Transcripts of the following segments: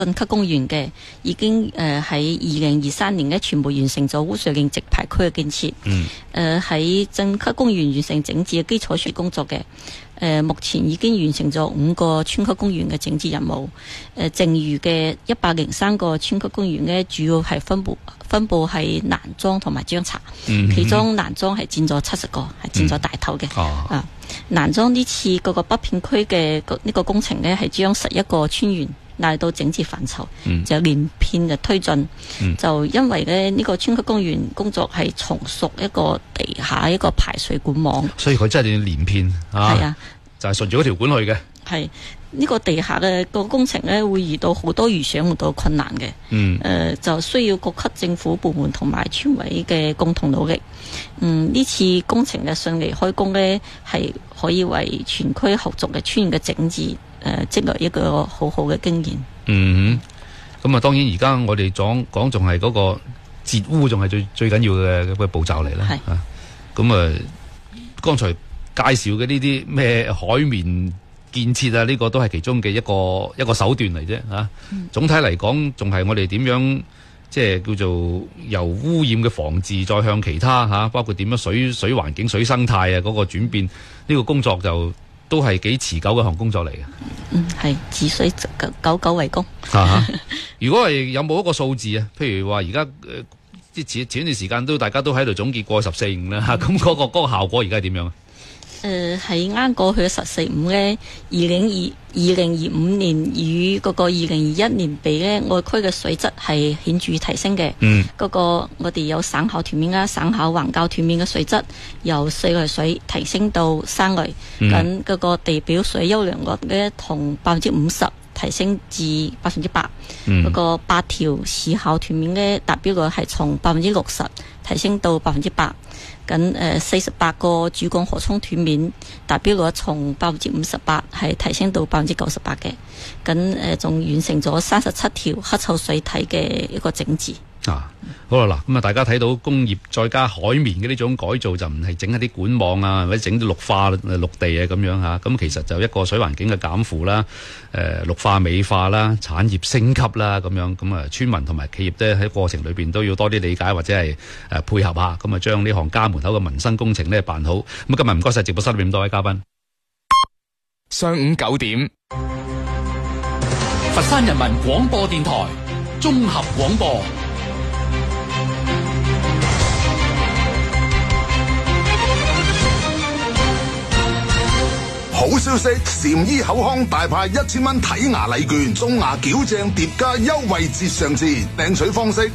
晉級公園嘅，已經喺2023年全部完成咗污水徑直排區嘅建設。喺晉級公園完成整治嘅基礎上工作嘅。目前已經完成咗5個村級公園嘅整治任務。剩餘嘅103個村級公園呢，主要係分佈喺南莊同埋張查，其中南莊係佔咗70個，係佔咗大頭嘅。南莊呢次嗰個北片區嘅呢個工程呢，係將11個村園帶到整治範疇，就連片嘅推進。就因為咧呢個村級公園工作係重塑一個地下一個排水管網，所以佢真係要連片啊，就係順住嗰條管去嘅。係呢個地下嘅個工程咧，會遇到好多預想唔到困難嘅。就需要各級政府部門同埋村委嘅共同努力。呢次工程嘅順利開工咧，係可以為全區後續嘅村嘅整治積累一個好好嘅經驗。咁啊，當然而家我哋講仲係嗰個截污，仲係最緊要嘅個步驟嚟啦。咁啊，剛才介紹嘅呢啲咩海綿建設啊，呢個都係其中嘅一個手段嚟啫。總體嚟講，仲係我哋點樣即係叫做由污染嘅防治，再向其他包括點樣水環境、水生態啊嗰個轉變，呢個工作就都係幾持久嘅項工作嚟嘅。係治水久久為功。如果係有冇一個數字啊？譬如話而家前段時間大家都喺度總結過14.5啦，咁嗰個效果而家係點樣啊？喺啱過去嘅14.5咧，2025年與嗰個2021年比咧，外區嘅水質係顯著提升嘅。嗰個我哋有省校屯面啦、省校環教屯面嘅水質由4類水提升到3類，咁嗰個地表水優良率咧同50%提升至8%。嗰個8條市校屯面咧達標率係從60%提升到8%。咁48個主幹河涌斷面達標率從58%係提升到98%嘅。咁仲完成咗37條黑臭水體嘅一個整治。好啦，嗱，咁啊，大家睇到工業再加海綿嘅呢種改造，就唔係整一啲管網啊，或者整啲綠化綠地啊咁樣吓。咁其實就一個水環境嘅減負啦，綠化美化啦，產業升級啦咁樣。咁啊，村民同埋企業咧喺過程裏邊都要多啲理解或者係配合下，咁啊將呢項家門口嘅民生工程咧辦好。咁今日唔該晒直播室裏面咁多位嘉賓。 上午9點，佛山人民廣播電台綜合廣播。 好消息，禪醫口腔大派1000蚊睇牙禮券，種牙矯正疊加優惠節上節，領取方式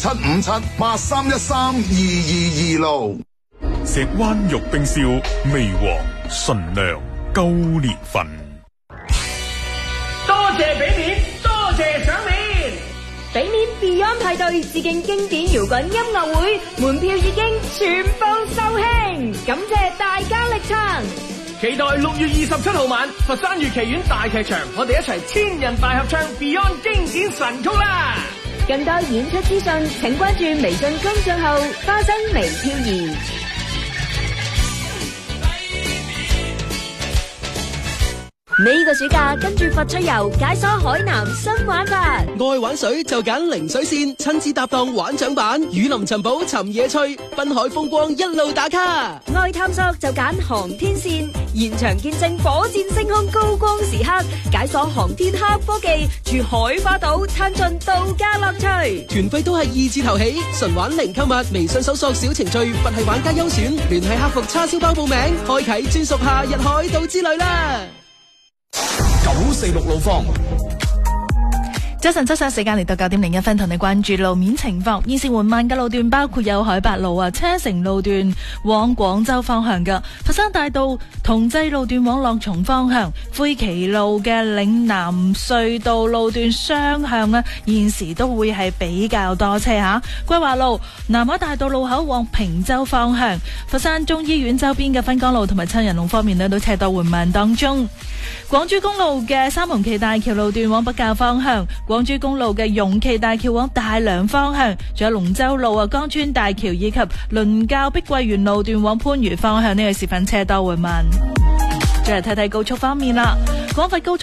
075783132226。 石灣玉冰燒，味和純良高年份。 多謝俾面，多謝賞面。俾面 Beyond 派對致敬經典搖滾音樂會，門票已經全部售罄，感謝大家力撐。期待6月27號晚佛山粵劇院大劇場，我哋一齊千人大合唱 Beyond 經典神曲啦！ 更多演出資訊，請關注微信公眾號花生微漂兒。呢個暑假跟住佛出遊，解鎖海南新玩法。 愛玩水就揀零水線，親子搭檔玩槳板，雨林尋寶尋野趣，濱海風光一路打卡。 愛探索就揀航天線，現場見證火箭升空高光時刻，解鎖航天黑科技，住海花島參盡度假樂趣。 團費都係2字頭起，純玩零購物，微信搜索小程序佛系玩家優選，聯繫客服叉燒包報名，開啟專屬夏日海島之旅啦。 946路況。 早晨，時間嚟到9點01分，同你關注路面情況。現時緩慢嘅路段包括有海八路車城路段往廣州方向嘅佛山大道同濟路段往樂松方向，灰旗路嘅嶺南隧道路段雙向現時都會係比較多車吓。歸華路南海大道路口往平洲方向，佛山中醫院周邊嘅芬江路同埋親人路方面都車多緩慢當中。廣珠公路嘅三紅旗大橋路段往北滘方向，廣珠公路嘅容旗大橋往大良方向，仲有龍舟路江川大橋以及倫教碧桂園路段往番禺方向，呢個時分車多緩慢。再嚟睇睇高速方面啦，廣佛高速